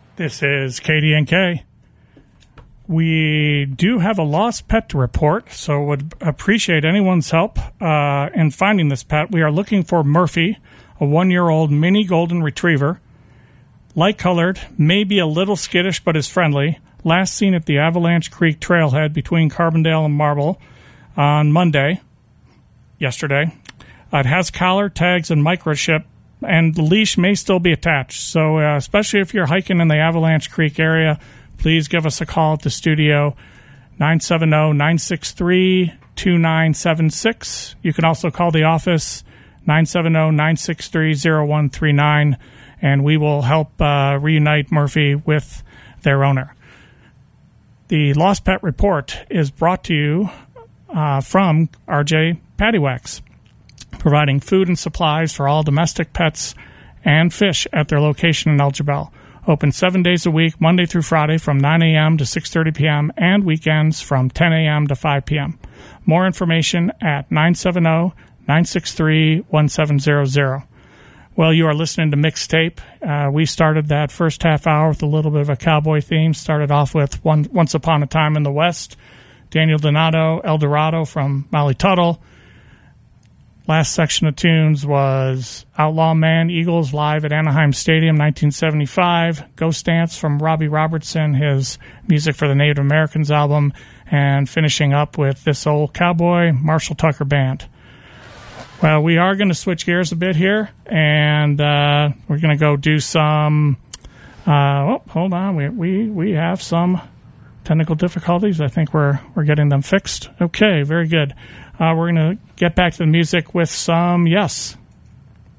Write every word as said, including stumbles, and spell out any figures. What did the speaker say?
This is K D N K. We do have a lost pet to report, so would appreciate anyone's help uh, in finding this pet. We are looking for Murphy, a one-year-old mini golden retriever. Light-colored, maybe a little skittish, but is friendly. Last seen at the Avalanche Creek trailhead between Carbondale and Marble on Monday, yesterday. Uh, it has collar, tags, and microchip, and the leash may still be attached. So uh, especially if you're hiking in the Avalanche Creek area, please give us a call at the studio, nine seven zero, nine six three, two nine seven six. You can also call the office, nine seven zero, nine six three, zero one three nine, and we will help uh, reunite Murphy with their owner. The Lost Pet Report is brought to you uh, from R J Pattywax, providing food and supplies for all domestic pets and fish at their location in Elgibel. Open seven days a week, Monday through Friday from nine a.m. to six thirty p.m. and weekends from ten a.m. to five p.m. More information at nine seven zero, nine six three, one seven zero zero. Well, you are listening to Mixtape. Uh, we started that first half hour with a little bit of a cowboy theme. Started off with one, Once Upon a Time in the West, Daniel Donato, El Dorado from Molly Tuttle. Last section of tunes was Outlaw Man, Eagles live at Anaheim Stadium, nineteen seventy-five. Ghost Dance from Robbie Robertson, his Music for the Native Americans album. And finishing up with This Old Cowboy, Marshall Tucker Band. Well, we are going to switch gears a bit here, and uh, we're going to go do some... Uh, oh, hold on. We, we, we have some technical difficulties. I think we're we're getting them fixed. Okay, very good. Uh, we're going to get back to the music with some Yes.